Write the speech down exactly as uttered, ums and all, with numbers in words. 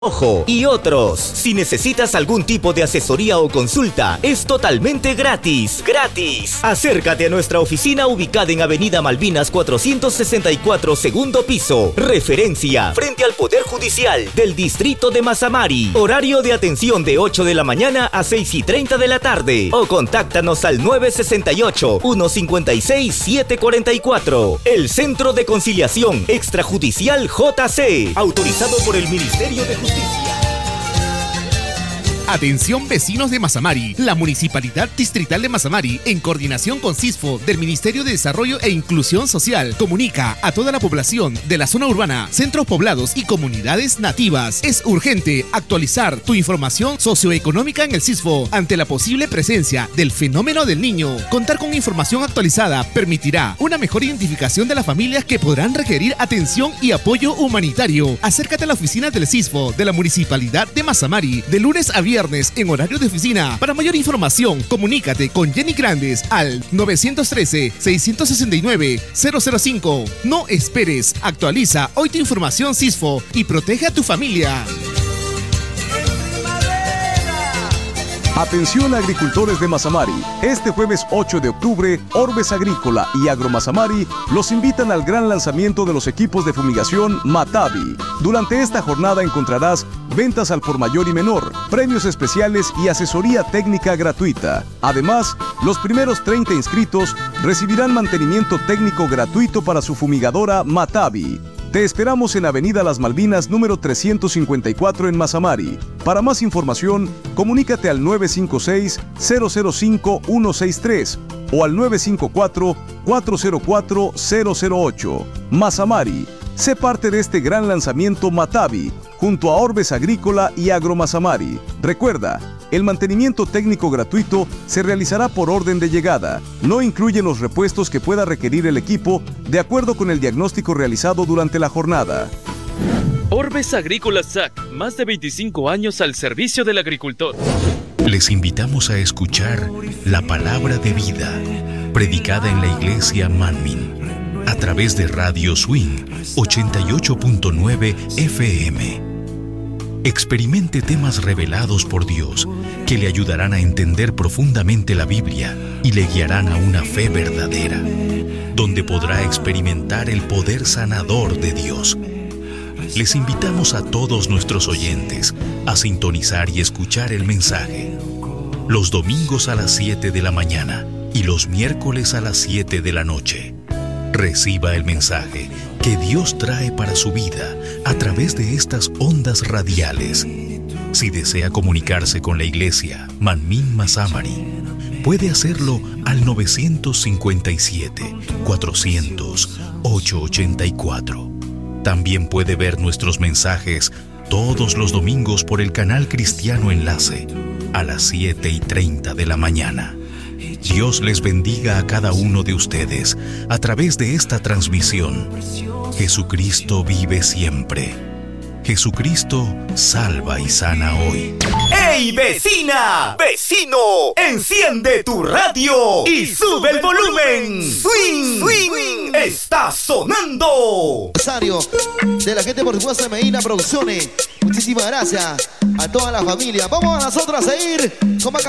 Ojo y otros. Si necesitas algún tipo de asesoría o consulta, es totalmente gratis. ¡Gratis! Acércate a nuestra oficina ubicada en Avenida Malvinas cuatrocientos sesenta y cuatro, segundo piso. Referencia, frente al Poder Judicial del Distrito de Mazamari. Horario de atención de ocho de la mañana a seis y treinta de la tarde. O contáctanos al nueve seis ocho, uno cinco seis, siete cuatro cuatro. El Centro de Conciliación Extrajudicial J C. Autorizado por el Ministerio de Justicia. Atención vecinos de Mazamari, la Municipalidad Distrital de Mazamari, en coordinación con CISFO del Ministerio de Desarrollo e Inclusión Social, comunica a toda la población de la zona urbana, centros poblados y comunidades nativas. Es urgente actualizar tu información socioeconómica en el CISFO ante la posible presencia del fenómeno del niño. Contar con información actualizada permitirá una mejor identificación de las familias que podrán requerir atención y apoyo humanitario. Acércate a la oficina del CISFO de la Municipalidad de Mazamari de lunes a viernes en horario de oficina. Para mayor información, comunícate con Jenny Grandes al nueve uno tres, seis seis nueve, cero cero cinco. No esperes, actualiza hoy tu información CISFO y protege a tu familia. Atención agricultores de Mazamari, este jueves ocho de octubre, Orbes Agrícola y Agromazamari los invitan al gran lanzamiento de los equipos de fumigación Matavi. Durante esta jornada encontrarás ventas al por mayor y menor, premios especiales y asesoría técnica gratuita. Además, los primeros treinta inscritos recibirán mantenimiento técnico gratuito para su fumigadora Matavi. Te esperamos en Avenida Las Malvinas, número trescientos cincuenta y cuatro en Mazamari. Para más información, comunícate al nueve cinco seis, cero cero cinco, uno seis tres o al nueve cinco cuatro, cuatro cero cuatro, cero cero ocho. Mazamari, sé parte de este gran lanzamiento Matavi, junto a Orbes Agrícola y Agromazamari. Recuerda, el mantenimiento técnico gratuito se realizará por orden de llegada. No incluyen los repuestos que pueda requerir el equipo de acuerdo con el diagnóstico realizado durante la jornada. Orbes Agrícola S A C, más de veinticinco años al servicio del agricultor. Les invitamos a escuchar la palabra de vida, predicada en la iglesia Manmin, a través de Radio Swing ochenta y ocho punto nueve F M. Experimente temas revelados por Dios que le ayudarán a entender profundamente la Biblia y le guiarán a una fe verdadera, donde podrá experimentar el poder sanador de Dios. Les invitamos a todos nuestros oyentes a sintonizar y escuchar el mensaje los domingos a las siete de la mañana y los miércoles a las siete de la noche. Reciba el mensaje que Dios trae para su vida a través de estas ondas radiales. Si desea comunicarse con la iglesia Manmin Mazamari, puede hacerlo al nueve cinco siete, cuatrocientos, ochocientos ochenta y cuatro. También puede ver nuestros mensajes todos los domingos por el canal Cristiano Enlace a las siete y treinta de la mañana. Dios les bendiga a cada uno de ustedes a través de esta transmisión. Jesucristo vive siempre. Jesucristo salva y sana hoy. ¡Hey, vecina! ¡Vecino! ¡Enciende tu radio y sube el volumen! ¡Swing! ¡Swing! ¡Está sonando! De la gente, por supuesto, de Medina Producciones. Muchísimas gracias a toda la familia. Vamos a nosotros a seguir con